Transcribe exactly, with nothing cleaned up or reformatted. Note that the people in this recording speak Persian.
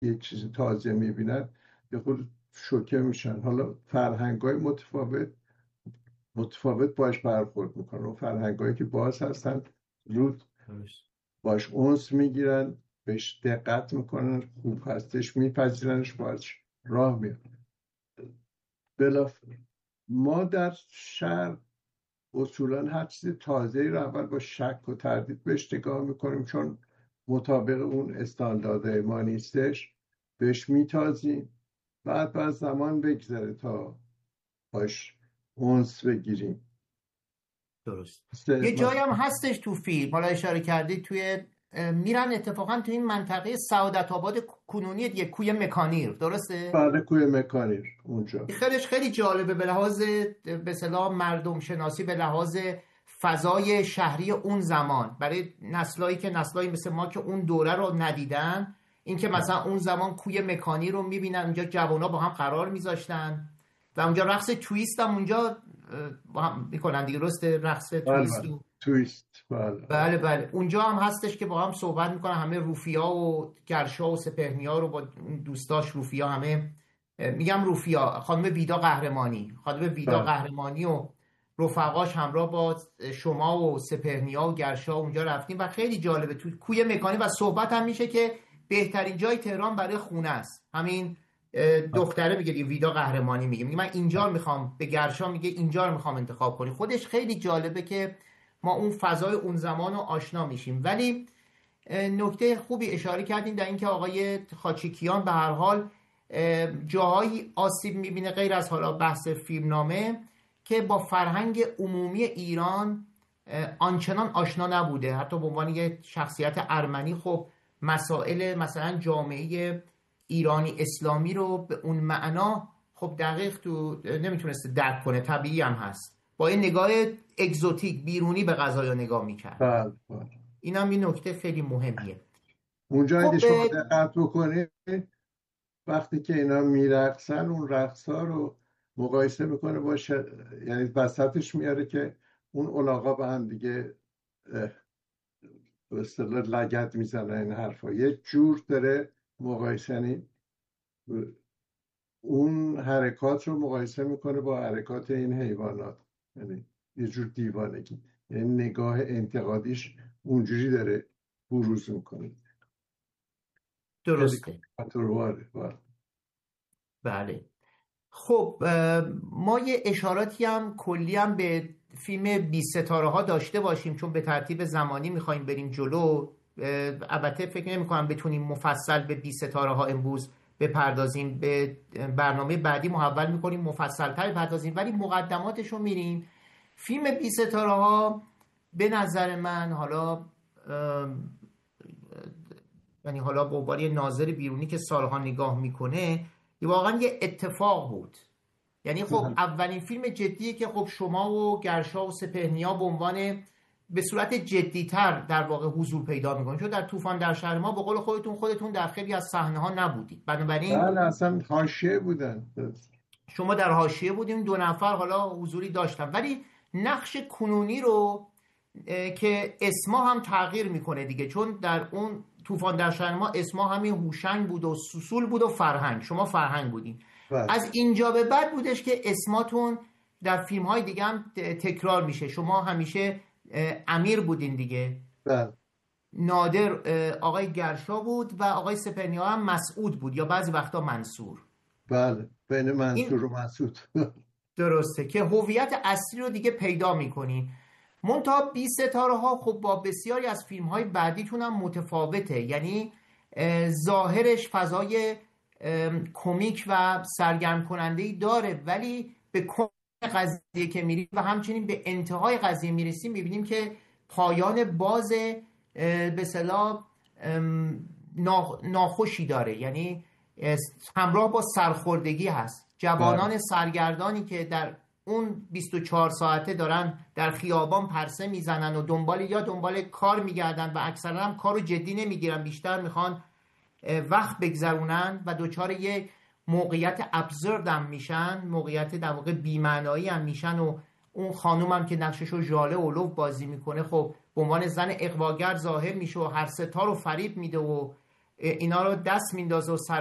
یک چیز تازه میبینن یه خود شوکه میشن. حالا فرهنگ‌های متفاوت متفاوت باش برخورد میکنن و فرهنگ‌هایی که باز هستن زود باش اونس میگیرن، بهش دقت میکنن، خوب هستش میپذیرنش، باش راه میرن. بلاف ما در شهر اصولا هر چیز تازه‌ای رو اول با شک و تردید بهش نگاه میکنیم، چون مطابق اون استانداردهای ما نیستش، بهش میتازیم، بعد بعد زمان بگذره تا باش اونس بگیریم. درست. یه جایی هم هستش تو فیلم، حالا اشاره کردید، توی میرن اتفاقا تو این منطقه سعادت آباد کنونی دیگه، کوی مکانیر، درسته؟ بله، کوی مکانیر اونجا. خیلیش خیلی جالبه به لحاظ به اصطلاح مردم شناسی، به لحاظ فضای شهری اون زمان، برای نسلایی که نسلایی مثل ما که اون دوره رو ندیدن، این که مثلا اون زمان کوی مکانی رو میبینن، اونجا جوانا با هم قرار میذاشتن و اونجا رقص تویست هم اونجا با هم میکنن دیگه، درسته؟ رقص تویست بله. تویست بله. بله بله اونجا هم هستش که با هم صحبت میکنن، همه روفیا و گرشا و سپهریا رو با دوستاش روفیا، همه میگم روفیا، خانم ویدا قهرمانی خانم ویدا بله. قهرمانی و رفقاش همراه با شما و سپهریا و گرشا اونجا رفتیم و خیلی جالبه تو کوی مکانی و صحبت هم میشه که بهترین جای تهران برای خونه است. همین دختره میگه ویدا قهرمانی میگه میگه من اینجا میخوام، به گرشا میگه اینجا رو میخوام انتخاب کنی. خودش خیلی جالبه که ما اون فضای اون زمان رو آشنا میشیم. ولی نکته خوبی اشاره کردیم در اینکه آقای خاچیکیان به هر حال جاهایی آسیب میبینه، غیر از حالا بحث فیلمنامه، که با فرهنگ عمومی ایران آنچنان آشنا نبوده. حتی به عنوان یک شخصیت ارمنی خب مسائل مثلا جامعه ایرانی اسلامی رو به اون معنا خب دقیق تو نمیتونسته درک کنه، طبیعی هم هست، با این نگاه اگزوتیک بیرونی به قضایا نگاه میکرد. بله بله. این هم این نکته خیلی مهمیه. اونجا اگه خب شما دقت بکنید وقتی که اینا میرقصن اون رقصا رو مقایسه میکنه با ش... یعنی وسطش میاره که اون الاغا به هم دیگه به اصطلاح لگد میزنن، این حرفا یه جور داره مقایسه، یعنی اون حرکات رو مقایسه میکنه با حرکات این حیوانات، یعنی یه جور دیوانگی، یعنی نگاه انتقادیش اونجوری داره بروز میکنه. درسته. بله. خب ما یه اشاراتی هم کلی هم به فیلم بی ستاره ها داشته باشیم، چون به ترتیب زمانی میخوایم بریم جلو. البته فکر نمی کنم بتونیم مفصل به بی ستاره ها امروز بپردازیم، به برنامه بعدی محول میکنیم مفصل تر بپردازیم، ولی مقدماتش رو میریم. فیلم بی ستاره ها به نظر من، حالا یعنی حالا به عنوان یه ناظر بیرونی که سالها نگاه میکنه، واقعا یه اتفاق بود. یعنی خب اولین فیلم جدیه که خب شما و گرشا و سپهریا به عنوان به صورت جدیتر در واقع حضور پیدا میکنید، چون در طوفان در شهر ما به قول خودتون خودتون در خیلی از صحنه ها نبودید، بنابراین بله اصلا حاشیه بودن، شما در حاشیه بودیم، دو نفر حالا حضوری داشتن، ولی نقش کنونی رو که اسما هم تغییر میکنه دیگه، چون در اون طوفان در شهر ما اسما همین هوشنگ بود و سوسول بود و فرهنگ، شما فرهنگ بودین. بله. از اینجا به بعد بودش که اسماتون در فیلم های دیگه هم تکرار میشه. شما همیشه امیر بودین دیگه. بله. نادر آقای گرشا بود و آقای سپهریا هم مسعود بود یا بعضی وقتا منصور. بله، بین منصور و مسعود. درسته که هویت اصلی رو دیگه پیدا میکنین. منتها بی ستاره ها خب با بسیاری از فیلم های بعدیتون هم متفاوته، یعنی ظاهرش فضای کمیک و سرگرم کننده‌ای داره، ولی به کل قضیه که میریم و همچنین به انتهای قضیه میرسیم میبینیم که پایان باز به اصطلاح ناخوشی داره، یعنی همراه با سرخوردگی هست. جوانان سرگردانی که در اون بیست و چهار ساعته دارن در خیابان پرسه میزنن و دنبال یا دنبال کار میگردن و اکثرا هم کارو جدی نمیگیرن، بیشتر میخوان وقت بگذرونن و دوچار یک موقعیت ابزورد هم میشن، موقعیت در واقع بی‌معنایی هم میشن. و اون خانوم هم که نقششو ژاله اولوف بازی میکنه خب به عنوان زن اغواگر ظاهر میشه و هر ستا رو فریب میده و اینا رو دست میندازه و سر